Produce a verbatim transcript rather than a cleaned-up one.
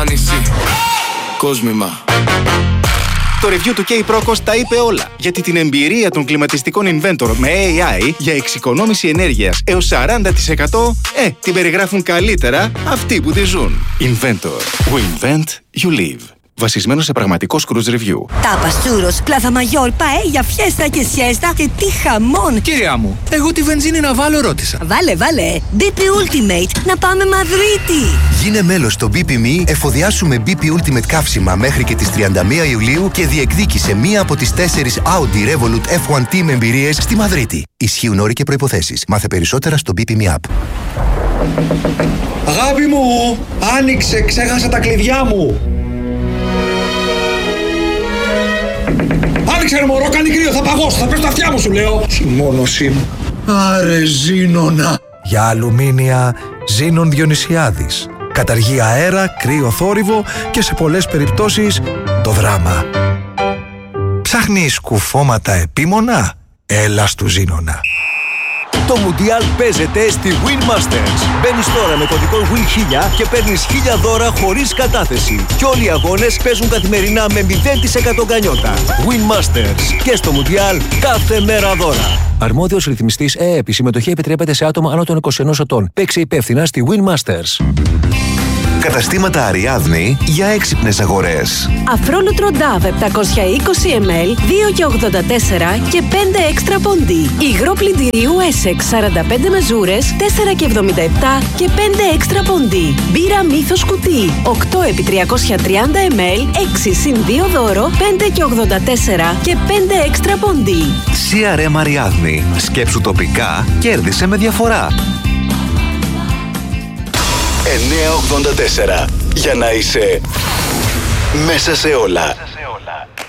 εμφάνιση. Κόσμημα. Το review του K-Procos τα είπε όλα. Γιατί την εμπειρία των κλιματιστικών Inventor με έι άι για εξοικονόμηση ενέργειας έως σαράντα τοις εκατό, ε, την περιγράφουν καλύτερα αυτοί που τη ζουν. Inventor. We invent, you live. Βασισμένο σε πραγματικό cruise review. Τάπα, τσούρος, πλάθα μαγιόρ, παέλια, φιέστα και σιέστα και τι χαμόν! Κυρία μου, εγώ τη βενζίνη να βάλω ρώτησα. Βάλε, βάλε! μπι πι Ultimate, να πάμε Μαδρίτη! Γίνε μέλος στο μπι πι εμ ι, εφοδιάσου με μπι πι Ultimate καύσιμα μέχρι και τις τριάντα μία Ιουλίου και διεκδίκησε μία από τις τέσσερις Audi Revolut εφ ουάν Team εμπειρίες στη Μαδρίτη. Ισχύουν όροι και προϋποθέσεις. Μάθε περισσότερα στο μπι πι εμ ι App. Αγάπη μου, άνοιξε, ξέχασα τα κλειδιά μου. Άνοιξε ρε μωρό, κάνει κρύο, θα παγώσω, θα πέσω τα αυτιά μου σου λέω. Συμμόνωσή μου. Άρε Ζήνονα. Για αλουμίνια Ζήνων Διονυσιάδης. Καταργεί αέρα, κρύο, θόρυβο και σε πολλές περιπτώσεις το δράμα. Ψάχνεις κουφώματα επίμονα? Έλα στου Ζήνονα. Το Μουντιάλ παίζεται στη Win Masters. Μπαίνεις τώρα με κωδικό Win χίλια και παίρνεις χίλια δώρα χωρίς κατάθεση. Και όλοι οι αγώνες παίζουν καθημερινά με μηδέν τοις εκατό γκανιότα. Win Masters. Και στο Μουντιάλ κάθε μέρα δώρα. Αρμόδιος ρυθμιστής ΕΕΠ. Η συμμετοχή επιτρέπεται σε άτομα άνω των είκοσι ενός ετών. Παίξε υπεύθυνα στη Win Masters. Καταστήματα Αριάδνη για έξυπνες αγορές. Αφρόλουτρο Νταβ επτακόσια είκοσι μιλιλίτρια, δύο και ογδόντα τέσσερα και πέντε έξτρα ποντί. Υγρό πλυντηρίου Essex σαράντα πέντε μεζούρες, τέσσερα και εβδομήντα επτά και πέντε έξτρα ποντί. Μπύρα Μύθος κουτί, οκτώ επί τριακόσια τριάντα μιλιλίτρια, έξι συν δύο δώρο, πέντε και ογδόντα τέσσερα και πέντε έξτρα ποντί. σι αρ εμ Αριάδνη. Σκέψου τοπικά, κέρδισε με διαφορά. εννιακόσια ογδόντα τέσσερα. Για να είσαι μέσα σε όλα.